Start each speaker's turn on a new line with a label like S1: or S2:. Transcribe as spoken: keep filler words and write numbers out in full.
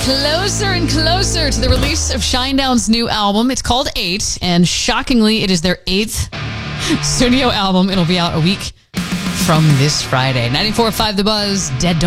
S1: closer and closer to the release of Shinedown's new album. It's called Eight, and shockingly, it is their eighth studio album. It'll be out a week from this Friday. ninety-four point five The Buzz, Dead Don't